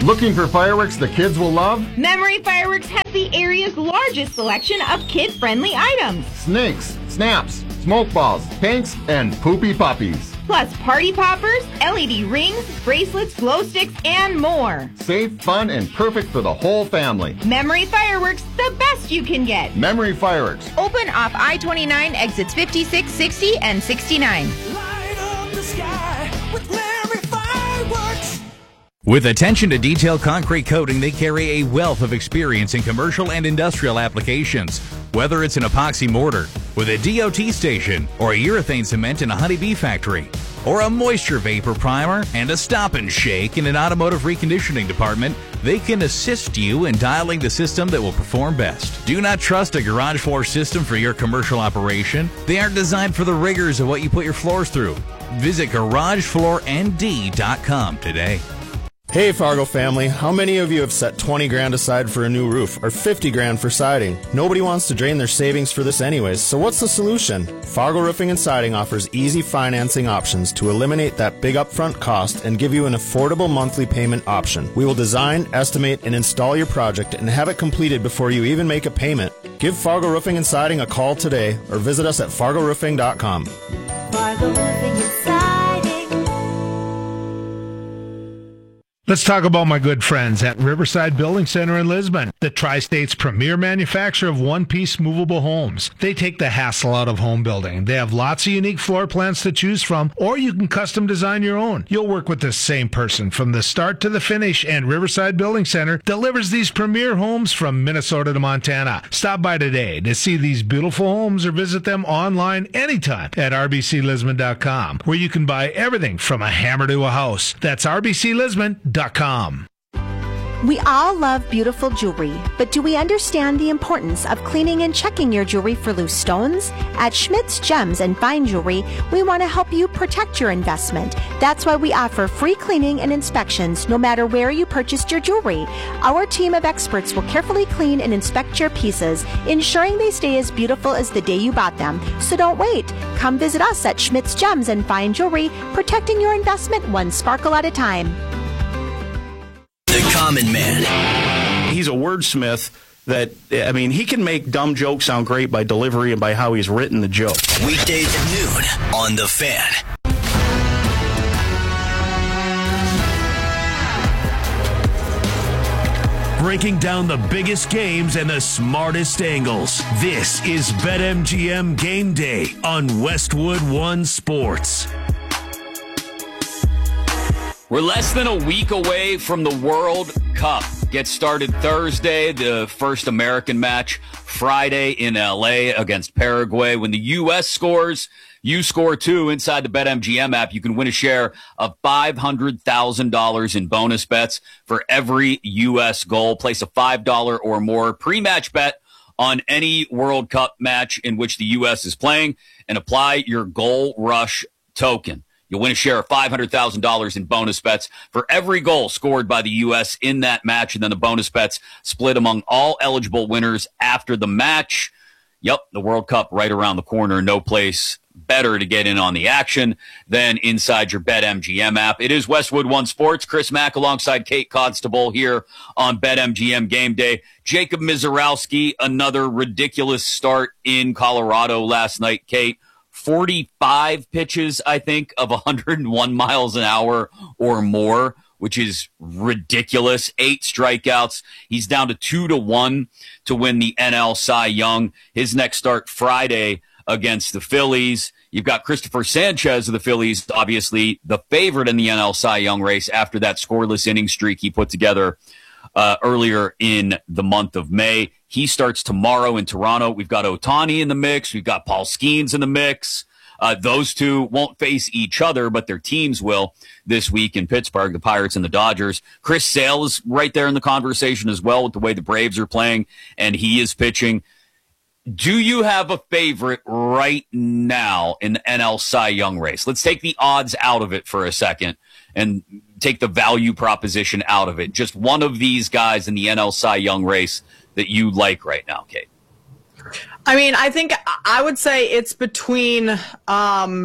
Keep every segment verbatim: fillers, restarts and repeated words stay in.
Looking for fireworks the kids will love? Memory Fireworks has the area's largest selection of kid-friendly items. Snakes, snaps, smoke balls, pinks, and poopy puppies. Plus party poppers, L E D rings, bracelets, glow sticks, and more. Safe, fun, and perfect for the whole family. Memory Fireworks, the best you can get. Memory Fireworks. Open off I twenty-nine, exits fifty-six, sixty, and sixty-nine. Light up the sky with Memory Fireworks. With attention to detail concrete coating, they carry a wealth of experience in commercial and industrial applications. Whether it's an epoxy mortar with a D O T station, or a urethane cement in a honeybee factory, or a moisture vapor primer and a stop and shake in an automotive reconditioning department, they can assist you in dialing the system that will perform best. Do not trust a garage floor system for your commercial operation. They aren't designed for the rigors of what you put your floors through. Visit garage floor N D dot com today. Hey Fargo family, how many of you have set twenty grand aside for a new roof or fifty grand for siding? Nobody wants to drain their savings for this anyways, so what's the solution? Fargo Roofing and Siding offers easy financing options to eliminate that big upfront cost and give you an affordable monthly payment option. We will design, estimate, and install your project and have it completed before you even make a payment. Give Fargo Roofing and Siding a call today or visit us at fargo roofing dot com. Fargo Roofing and Siding. Let's talk about my good friends at Riverside Building Center in Lisbon, the Tri-State's premier manufacturer of one-piece movable homes. They take the hassle out of home building. They have lots of unique floor plans to choose from, or you can custom design your own. You'll work with the same person from the start to the finish, and Riverside Building Center delivers these premier homes from Minnesota to Montana. Stop by today to see these beautiful homes or visit them online anytime at r b c lisbon dot com, where you can buy everything from a hammer to a house. That's r b c lisbon dot com. We all love beautiful jewelry, but do we understand the importance of cleaning and checking your jewelry for loose stones? At Schmidt's Gems and Fine Jewelry, we want to help you protect your investment. That's why we offer free cleaning and inspections no matter where you purchased your jewelry. Our team of experts will carefully clean and inspect your pieces, ensuring they stay as beautiful as the day you bought them. So don't wait. Come visit us at Schmidt's Gems and Fine Jewelry, protecting your investment one sparkle at a time. The Common Man. He's a wordsmith that, I mean, he can make dumb jokes sound great by delivery and by how he's written the joke. Weekdays at noon on The Fan. Breaking down the biggest games and the smartest angles. This is BetMGM Game Day on Westwood One Sports. We're less than a week away from the World Cup. Gets started Thursday, the first American match Friday in L A against Paraguay. When the U S scores, you score too. Inside the BetMGM app, you can win a share of five hundred thousand dollars in bonus bets for every U S goal. Place a five dollars or more pre-match bet on any World Cup match in which the U S is playing and apply your Goal Rush token. You'll win a share of five hundred thousand dollars in bonus bets for every goal scored by the U S in that match, and then the bonus bets split among all eligible winners after the match. Yep, the World Cup right around the corner. No place better to get in on the action than inside your BetMGM app. It is Westwood One Sports. Chris Mack alongside Kate Constable here on BetMGM Game Day. Jacob Mizorowski, another ridiculous start in Colorado last night, Kate. forty-five pitches, I think, of one hundred one miles an hour or more, which is ridiculous. Eight strikeouts. He's down to two to one to win the N L Cy Young. His next start Friday against the Phillies. You've got Christopher Sanchez of the Phillies, obviously the favorite in the N L Cy Young race after that scoreless inning streak he put together uh, earlier in the month of May. He starts tomorrow in Toronto. We've got Ohtani in the mix. We've got Paul Skeens in the mix. Uh, those two won't face each other, but their teams will this week in Pittsburgh, the Pirates and the Dodgers. Chris Sale is right there in the conversation as well with the way the Braves are playing, and he is pitching. Do you have a favorite right now in the N L Cy Young race? Let's take the odds out of it for a second and take the value proposition out of it. Just one of these guys in the N L Cy Young race that you like right now, Kate. I mean, I think I would say it's between um,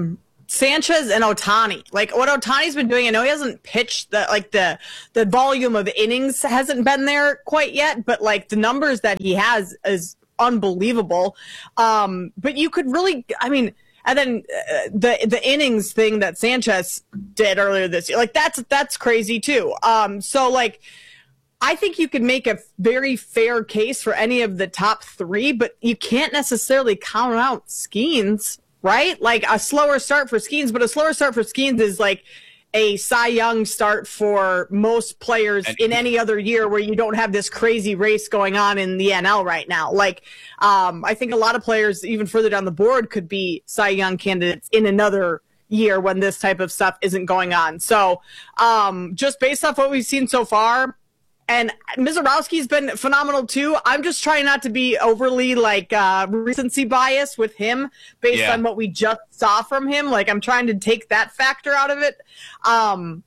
Sanchez and Ohtani. Like what Ohtani's been doing, I know he hasn't pitched the like the the volume of innings hasn't been there quite yet, but like the numbers that he has is unbelievable. Um, but you could really, I mean, and then uh, the the innings thing that Sanchez did earlier this year, like that's that's crazy too. Um, so like. I think you could make a very fair case for any of the top three, but you can't necessarily count out Skeens, right? Like a slower start for Skeens, but a slower start for Skeens is like a Cy Young start for most players in any other year where you don't have this crazy race going on in the N L right now. Like, um, I think a lot of players, even further down the board, could be Cy Young candidates in another year when this type of stuff isn't going on. So um, just based off what we've seen so far, and Mizorowski's been phenomenal too. I'm just trying not to be overly like uh, recency bias with him based yeah. on what we just saw from him. Like I'm trying to take that factor out of it. Um,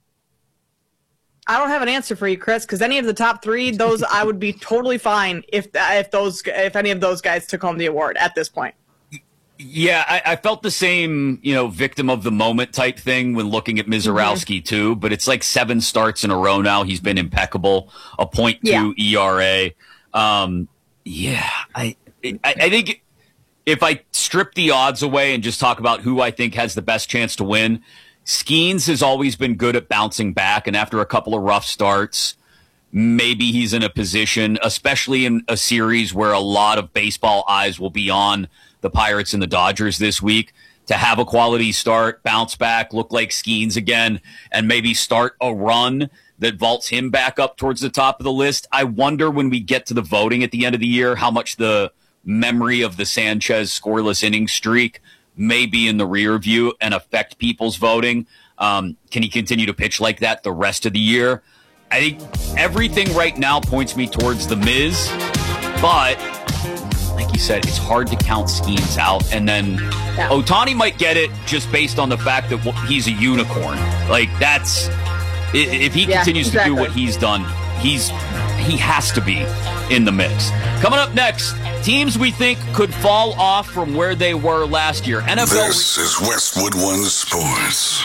I don't have an answer for you, Chris, because any of the top three, those I would be totally fine if if those if any of those guys took home the award at this point. Yeah, I, I felt the same, you know, victim of the moment type thing when looking at Mizorowski, mm-hmm. too. But it's like seven starts in a row now. He's been impeccable. A point two yeah. E R A. Um, yeah, I, I I think if I strip the odds away and just talk about who I think has the best chance to win, Skeens has always been good at bouncing back. And after a couple of rough starts, maybe he's in a position, especially in a series where a lot of baseball eyes will be on the Pirates and the Dodgers this week, to have a quality start, bounce back, look like Skeens again, and maybe start a run that vaults him back up towards the top of the list. I wonder when we get to the voting at the end of the year how much the memory of the Sanchez scoreless inning streak may be in the rear view and affect people's voting. Um, can he continue to pitch like that the rest of the year? I think everything right now points me towards the Miz, but like you said, it's hard to count Skeens out. And then yeah. Ohtani might get it just based on the fact that he's a unicorn. Like that's, if he yeah, continues exactly. to do what he's done, he's he has to be in the mix. Coming up next, teams we think could fall off from where they were last year. N F L. This is Westwood One Sports.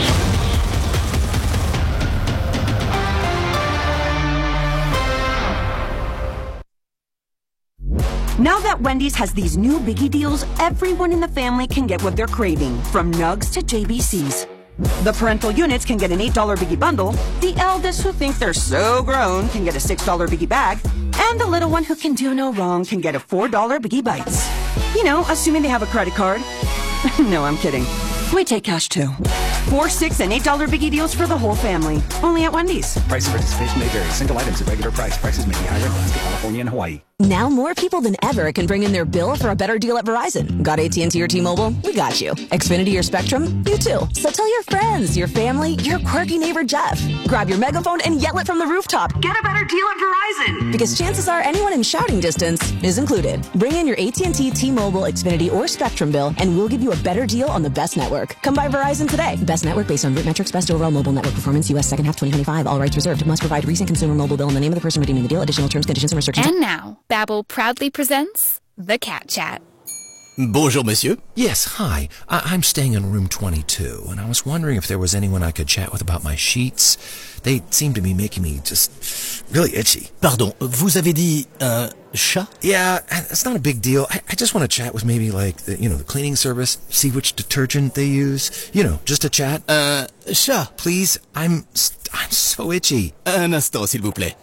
Now that Wendy's has these new biggie deals, everyone in the family can get what they're craving, from nugs to J B Cs. The parental units can get an eight dollar biggie bundle, the eldest who think they're so grown can get a six dollar biggie bag, and the little one who can do no wrong can get a four dollar biggie bites. You know, assuming they have a credit card. No, I'm kidding. We take cash too. Four, six, and eight dollar biggie deals for the whole family. Only at Wendy's. Price of participation may vary. Single items at regular price. Prices may be higher in Alaska, California, and Hawaii. Now more people than ever can bring in their bill for a better deal at Verizon. Got A T and T or T-Mobile? We got you. Xfinity or Spectrum? You too. So tell your friends, your family, your quirky neighbor Jeff. Grab your megaphone and yell it from the rooftop. Get a better deal at Verizon. Because chances are anyone in shouting distance is included. Bring in your A T and T, T-Mobile, Xfinity, or Spectrum bill and we'll give you a better deal on the best network. Come by Verizon today. Best network based on root metrics, best overall mobile network performance, U S second half twenty twenty-five. All rights reserved. Must provide recent consumer mobile bill and the name of the person redeeming the deal. Additional terms, conditions, and restrictions. And now, Babbel proudly presents The Cat Chat. Bonjour, monsieur. Yes, hi. I- I'm staying in room twenty-two, and I was wondering if there was anyone I could chat with about my sheets. They seem to be making me just really itchy. Pardon, vous avez dit un chat? Yeah, it's not a big deal. I, I just want to chat with maybe like, the, you know, the cleaning service, see which detergent they use. You know, just a chat. Un chat? Please, I'm, I'm so itchy. Un instant, s'il vous plaît.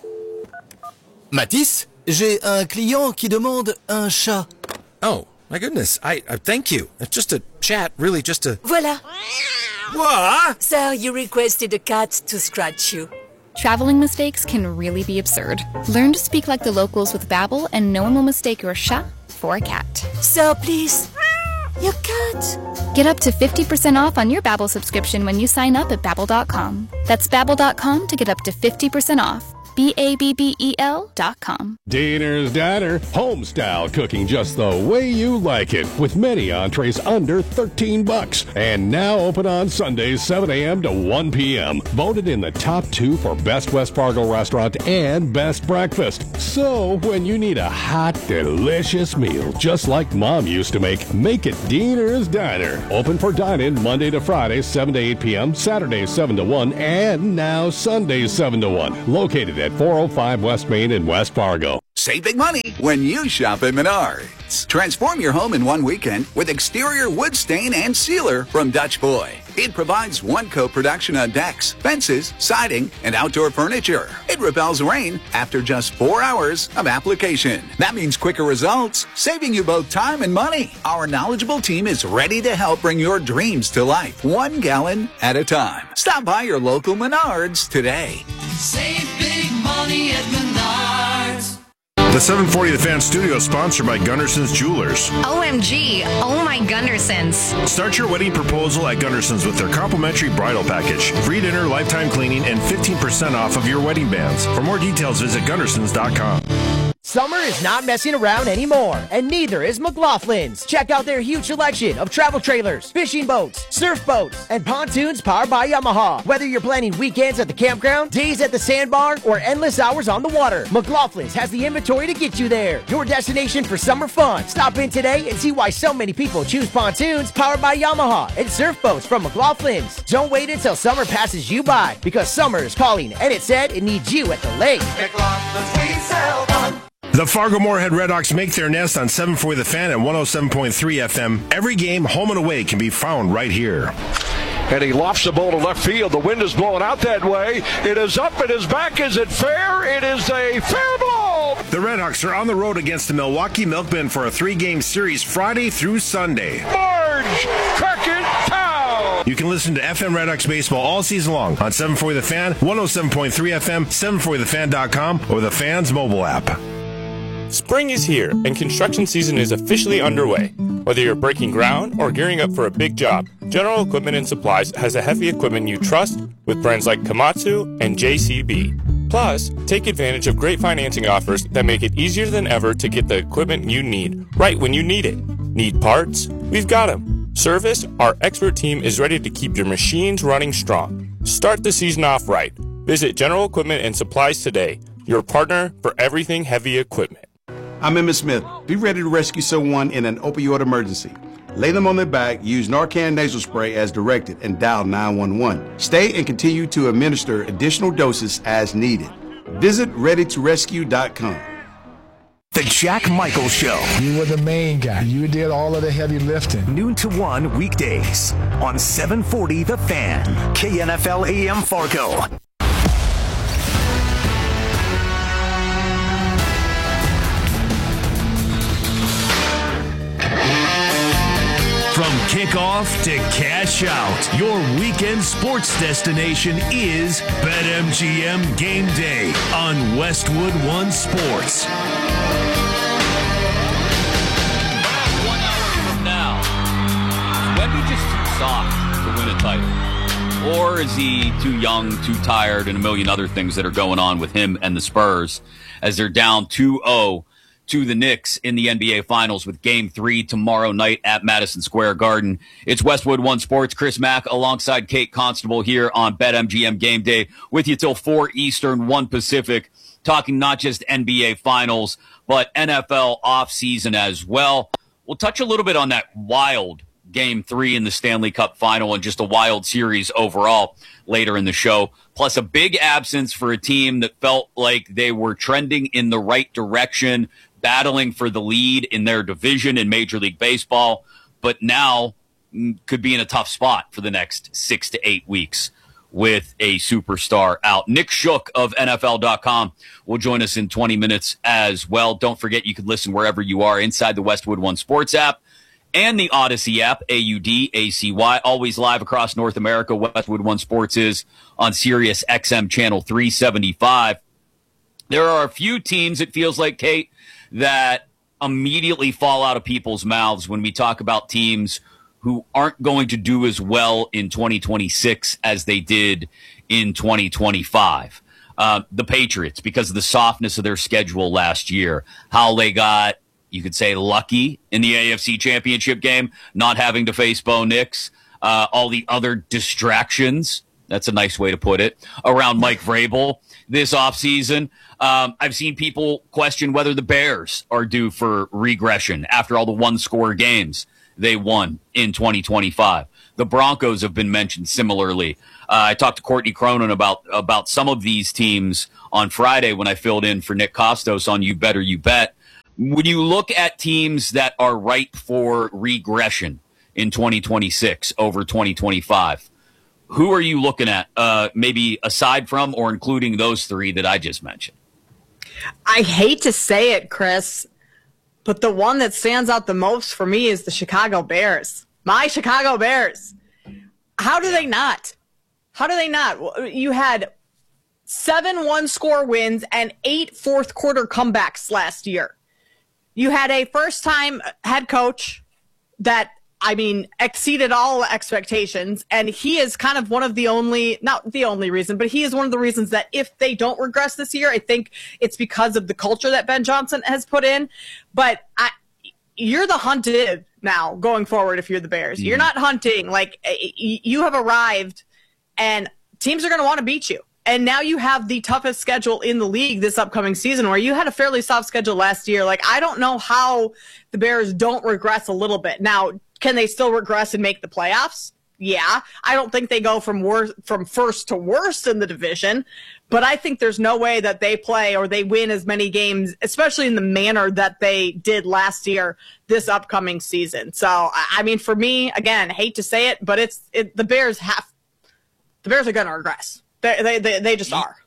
Mathis, j'ai un client qui demande un chat. Oh, my goodness. I, I thank you. It's just a chat, really just a... Voila. What? Sir, you requested a cat to scratch you. Traveling mistakes can really be absurd. Learn to speak like the locals with Babbel, and no one will mistake your chat for a cat. Sir, please. Your cat. Get up to fifty percent off on your Babbel subscription when you sign up at Babbel dot com. That's Babbel dot com to get up to fifty percent off. B A B B E L dot com. Diner's Diner, home-style cooking just the way you like it, with many entrees under thirteen bucks. And now open on Sundays, seven a.m. to one p.m. Voted in the top two for Best West Fargo Restaurant and Best Breakfast. So, when you need a hot, delicious meal, just like Mom used to make, make it Diner's Diner. Open for dine-in Monday to Friday, seven to eight p.m., Saturdays, seven to one, and now Sundays, seven to one. Located at four oh five West Main in West Fargo. Save big money when you shop at Menards. Transform your home in one weekend with exterior wood stain and sealer from Dutch Boy. It provides one coat protection on decks, fences, siding, and outdoor furniture. It repels rain after just four hours of application. That means quicker results, saving you both time and money. Our knowledgeable team is ready to help bring your dreams to life, one gallon at a time. Stop by your local Menards today. Save big money at Menards. The seven forty The Fan Studio is sponsored by Gunderson's Jewelers. O M G, oh my Gundersons. Start your wedding proposal at Gunderson's with their complimentary bridal package, free dinner, lifetime cleaning, and fifteen percent off of your wedding bands. For more details, visit Gundersons dot com. Summer is not messing around anymore, and neither is McLaughlin's. Check out their huge selection of travel trailers, fishing boats, surf boats, and pontoons powered by Yamaha. Whether you're planning weekends at the campground, days at the sandbar, or endless hours on the water, McLaughlin's has the inventory to get you there. Your destination for summer fun. Stop in today and see why so many people choose pontoons powered by Yamaha and surf boats from McLaughlin's. Don't wait until summer passes you by, because summer is calling, and it said it needs you at the lake. McLaughlin's, we sell fun. The Fargo Moorhead Redhawks make their nest on seven forty The Fan and one oh seven point three F M. Every game, home and away, can be found right here. And he lofts the ball to left field. The wind is blowing out that way. It is up. It is back. Is it fair? It is a fair ball. The Redhawks are on the road against the Milwaukee Milkmen for a three-game series Friday through Sunday. Marge Crockett Town. You can listen to F M Redhawks baseball all season long on seven forty The Fan, one oh seven point three F M, seven forty the fan dot com, or the Fan's mobile app. Spring is here, and construction season is officially underway. Whether you're breaking ground or gearing up for a big job, General Equipment and Supplies has the heavy equipment you trust with brands like Komatsu and J C B. Plus, take advantage of great financing offers that make it easier than ever to get the equipment you need right when you need it. Need parts? We've got them. Service? Our expert team is ready to keep your machines running strong. Start the season off right. Visit General Equipment and Supplies today, your partner for everything heavy equipment. I'm Emmett Smith. Be ready to rescue someone in an opioid emergency. Lay them on their back, use Narcan nasal spray as directed, and dial nine one one. Stay and continue to administer additional doses as needed. Visit ready to rescue dot com. The Jack Michaels Show. You were the main guy. You did all of the heavy lifting. Noon to one weekdays on seven forty The Fan, K N F L A M Fargo. From kickoff to cash out, your weekend sports destination is BetMGM Game Day on Westwood One Sports. One hour from now, is Wemby just too soft to win a title? Or is he too young, too tired, and a million other things that are going on with him and the Spurs as they're down two oh to the Knicks in the N B A Finals with Game three tomorrow night at Madison Square Garden. It's Westwood One Sports. Chris Mack alongside Kate Constable here on BetMGM Game Day with you till four Eastern, one Pacific, talking not just N B A Finals, but N F L offseason as well. We'll touch a little bit on that wild Game three in the Stanley Cup Final and just a wild series overall later in the show. Plus a big absence for a team that felt like they were trending in the right direction, battling for the lead in their division in Major League Baseball, but now could be in a tough spot for the next six to eight weeks with a superstar out. Nick Shook of N F L dot com will join us in twenty minutes as well. Don't forget you can listen wherever you are inside the Westwood One Sports app and the Odyssey app, A U D A C Y, always live across North America. Westwood One Sports is on Sirius X M channel three seventy-five. There are a few teams, it feels like, Kate, that immediately fall out of people's mouths when we talk about teams who aren't going to do as well in twenty twenty-six as they did in twenty twenty-five. Uh, the Patriots, because of the softness of their schedule last year, how they got, you could say, lucky in the A F C Championship game, not having to face Bo Nix, uh, all the other distractions, that's a nice way to put it, around Mike Vrabel this offseason. Um, I've seen people question whether the Bears are due for regression after all the one-score games they won in twenty twenty-five. The Broncos have been mentioned similarly. Uh, I talked to Courtney Cronin about about some of these teams on Friday when I filled in for Nick Costos on You Better You Bet. When you look at teams that are ripe for regression in twenty twenty-six over twenty twenty-five, who are you looking at, uh, maybe aside from or including those three that I just mentioned? I hate to say it, Chris, but the one that stands out the most for me is the Chicago Bears. My Chicago Bears. How do they not? How do they not? You had seven one-score wins and eight fourth-quarter comebacks last year. You had a first-time head coach that, I mean, exceeded all expectations, and he is kind of one of the only, not the only reason, but he is one of the reasons that if they don't regress this year, I think it's because of the culture that Ben Johnson has put in. But I, you're the hunted now going forward if you're the Bears. Mm. You're not hunting. Like, you have arrived, and teams are going to want to beat you. And now you have the toughest schedule in the league this upcoming season, where you had a fairly soft schedule last year. Like, I don't know how the Bears don't regress a little bit. Now, can they still regress and make the playoffs? Yeah. I don't think they go from worst, from first to worst in the division, but I think there's no way that they play or they win as many games, especially in the manner that they did last year, this upcoming season. So, I mean, for me, again, hate to say it, but it's it, the Bears have the Bears are going to regress. They, they they they just are.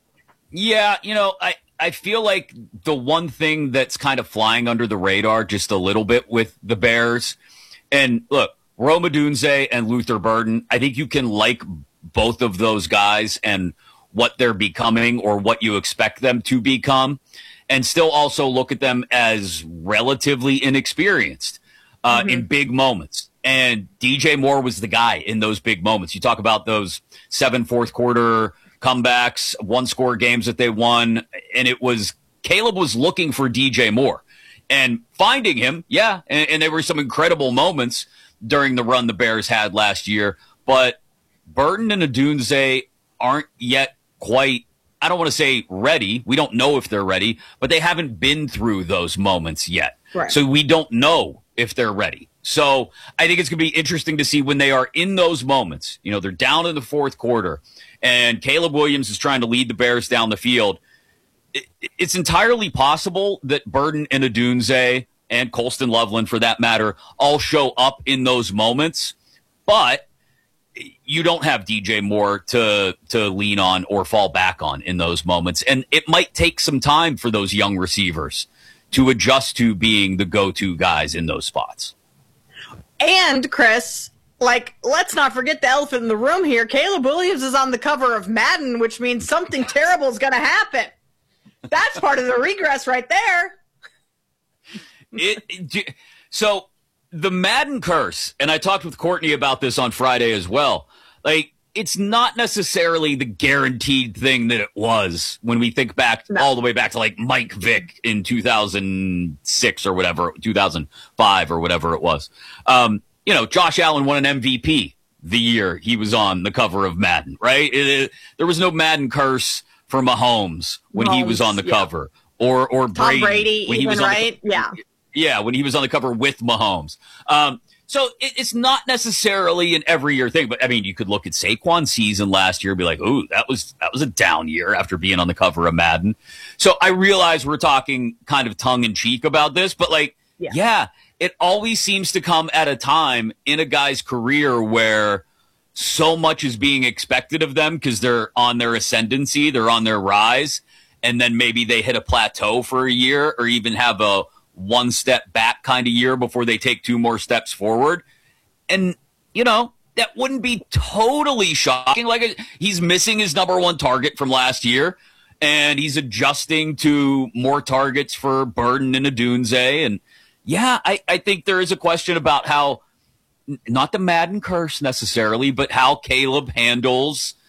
Yeah, you know, I, I feel like the one thing that's kind of flying under the radar just a little bit with the Bears, and look, Rome Odunze and Luther Burden, I think you can like both of those guys and what they're becoming or what you expect them to become, and still also look at them as relatively inexperienced uh, mm-hmm. in big moments. And D J Moore was the guy in those big moments. You talk about those seven fourth quarter comebacks, one score games that they won. And it was Caleb was looking for D J Moore and finding him. Yeah. And, and there were some incredible moments during the run the Bears had last year. But Burton and Odunze aren't yet quite, I don't want to say ready. We don't know if they're ready, but they haven't been through those moments yet. Right. So we don't know if they're ready. So I think it's going to be interesting to see when they are in those moments. You know, they're down in the fourth quarter, and Caleb Williams is trying to lead the Bears down the field. It, it's entirely possible that Burden and Odunze and Colston Loveland, for that matter, all show up in those moments, but you don't have D J Moore to to lean on or fall back on in those moments. And it might take some time for those young receivers to adjust to being the go-to guys in those spots. And, Chris, like, let's not forget the elephant in the room here. Caleb Williams is on the cover of Madden, which means something terrible is going to happen. That's part of the regress right there. It, it, so the Madden curse, and I talked with Courtney about this on Friday as well, like, it's not necessarily the guaranteed thing that it was when we think back no. all the way back to like Mike Vick in two thousand six or whatever, two thousand five or whatever it was. Um, you know, Josh Allen won an M V P the year he was on the cover of Madden, right? It, it, there was no Madden curse for Mahomes when Mahomes, he was on the yeah. cover, or or Brady, Tom Brady when even, he was on right? The, yeah, yeah, when he was on the cover with Mahomes. Um, So it, it's not necessarily an every year thing, but I mean, you could look at Saquon's season last year and be like, "Ooh, that was that was a down year after being on the cover of Madden." So I realize we're talking kind of tongue in cheek about this, but like, yeah. yeah, it always seems to come at a time in a guy's career where so much is being expected of them because they're on their ascendancy, they're on their rise, and then maybe they hit a plateau for a year or even have a one step back kind of year before they take two more steps forward. And, you know, that wouldn't be totally shocking. Like, he's missing his number one target from last year, and he's adjusting to more targets for Burden and Odunze. And yeah, I, I think there is a question about how, not the Madden curse necessarily, but how Caleb handles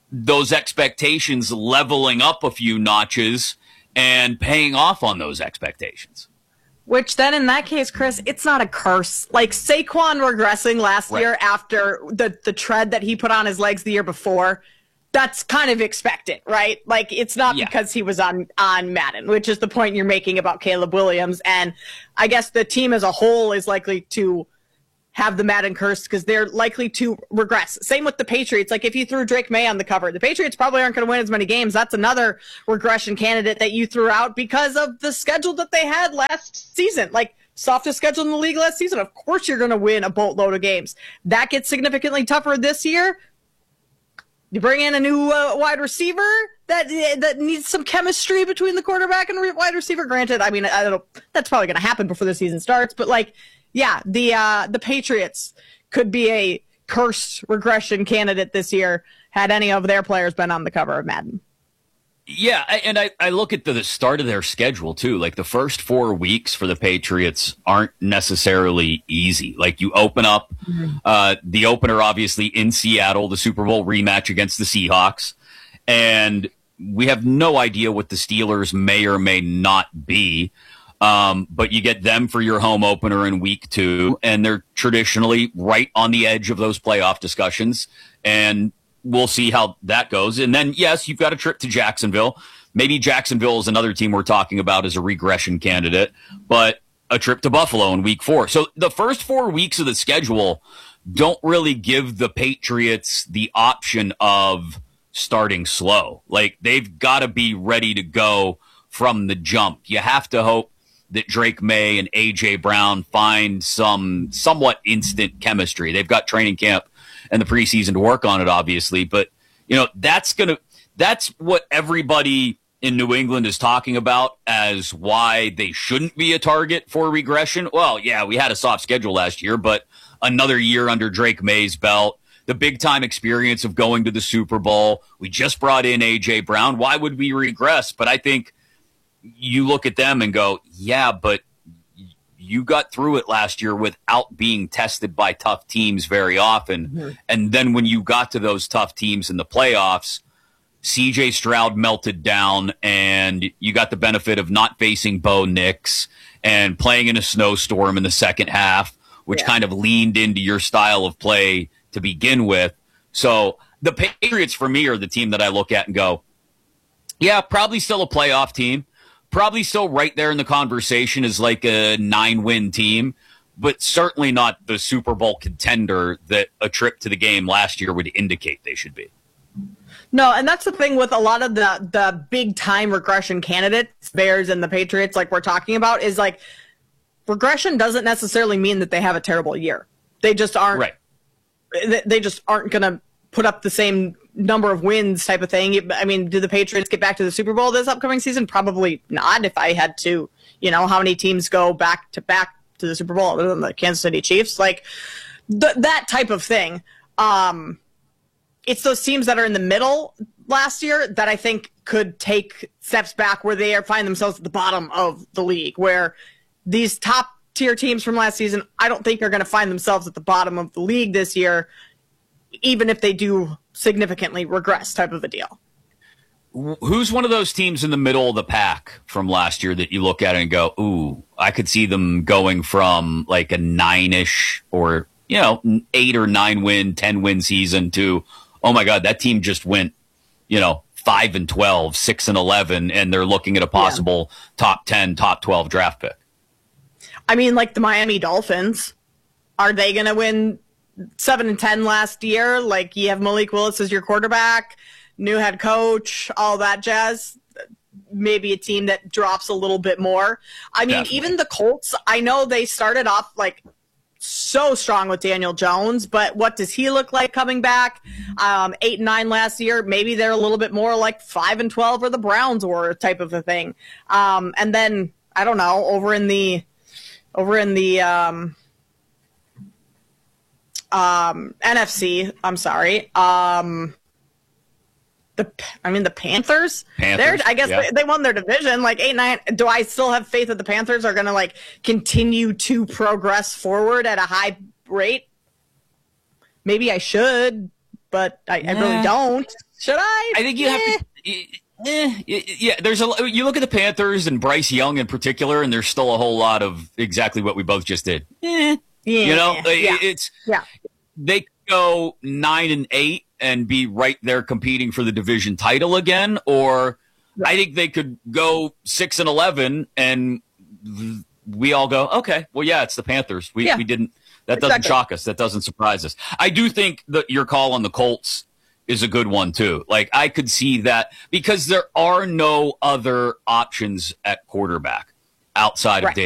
those expectations leveling up a few notches and paying off on those expectations. Which then in that case, Chris, it's not a curse. Like Saquon regressing last Right. year after the, the tread that he put on his legs the year before, that's kind of expected, right? Like it's not Yeah. because he was on, on Madden, which is the point you're making about Caleb Williams. And I guess the team as a whole is likely to have the Madden curse because they're likely to regress. Same with the Patriots. Like if you threw Drake May on the cover, the Patriots probably aren't going to win as many games. That's another regression candidate that you threw out because of the schedule that they had last season. Like softest schedule in the league last season. Of course you're going to win a boatload of games. That gets significantly tougher this year. You bring in a new uh, wide receiver that that needs some chemistry between the quarterback and re- wide receiver. Granted, I mean, I don't know, that's probably going to happen before the season starts, but like, yeah, the uh, the Patriots could be a cursed regression candidate this year had any of their players been on the cover of Madden. Yeah, I- and I, I look at the, the start of their schedule, too. Like, the first four weeks for the Patriots aren't necessarily easy. Like, you open up uh, the opener, obviously, in Seattle, the Super Bowl rematch against the Seahawks. And we have no idea what the Steelers may or may not be. Um, but you get them for your home opener in week two, and they're traditionally right on the edge of those playoff discussions. And we'll see how that goes. And then, yes, you've got a trip to Jacksonville. Maybe Jacksonville is another team we're talking about as a regression candidate, but a trip to Buffalo in week four. So the first four weeks of the schedule don't really give the Patriots the option of starting slow. Like, they've got to be ready to go from the jump. You have to hope that Drake May and A J Brown find some somewhat instant chemistry. They've got training camp and the preseason to work on it, obviously. But, you know, that's going to, that's what everybody in New England is talking about as why they shouldn't be a target for regression. Well, yeah, we had a soft schedule last year, but another year under Drake May's belt, the big time experience of going to the Super Bowl. We just brought in A J Brown. Why would we regress? But I think you look at them and go, yeah, but you got through it last year without being tested by tough teams very often. Mm-hmm. And then when you got to those tough teams in the playoffs, C J Stroud melted down and you got the benefit of not facing Bo Nix and playing in a snowstorm in the second half, which yeah. kind of leaned into your style of play to begin with. So the Patriots for me are the team that I look at and go, yeah, probably still a playoff team. Probably still right there in the conversation as like a nine-win team, but certainly not the Super Bowl contender that a trip to the game last year would indicate they should be. No, and that's the thing with a lot of the, the big-time regression candidates, Bears and the Patriots, like we're talking about, is like regression doesn't necessarily mean that they have a terrible year. They just aren't. Right. They just aren't going to put up the same number of wins type of thing. I mean, do the Patriots get back to the Super Bowl this upcoming season? Probably not. If I had to, you know, how many teams go back to back to the Super Bowl other than the Kansas City Chiefs? Like th- that type of thing. Um, it's those teams that are in the middle last year that I think could take steps back where they are, find themselves at the bottom of the league, where these top tier teams from last season, I don't think are going to find themselves at the bottom of the league this year, even if they do significantly regress type of a deal. Who's one of those teams in the middle of the pack from last year that you look at it and go, ooh, I could see them going from like a nine-ish or, you know, eight or nine win, ten win season to, oh my God, that team just went, you know, five and twelve, six and eleven, and they're looking at a possible yeah. top ten, top twelve draft pick. I mean, like the Miami Dolphins, are they going to win seven and ten last year? Like, you have Malik Willis as your quarterback, new head coach, all that jazz. Maybe a team that drops a little bit more. I mean, Definitely. Even the Colts, I know they started off like so strong with Daniel Jones, but what does he look like coming back? Um, eight and nine last year. Maybe they're a little bit more like five and twelve, or the Browns were type of a thing. Um, and then I don't know, over in the over in the um, um, N F C. I'm sorry. Um, The, I mean, the Panthers, Panthers I guess yeah. they, they won their division, like eight, nine. Do I still have faith that the Panthers are going to like continue to progress forward at a high rate? Maybe I should, but I, yeah. I really don't. Should I? I think you have to. Eh, yeah, there's a. You look at the Panthers and Bryce Young in particular, and there's still a whole lot of exactly what we both just did. Eh, Yeah. you know, Yeah. it's Yeah. they could go nine and eight and be right there competing for the division title again, or I think they could go six and eleven and we all go, okay, well, yeah, it's the Panthers. We Yeah. we didn't. That doesn't Exactly. shock us. That doesn't surprise us. I do think that your call on the Colts is a good one too. Like I could see that because there are no other options at quarterback outside Right. of Dan.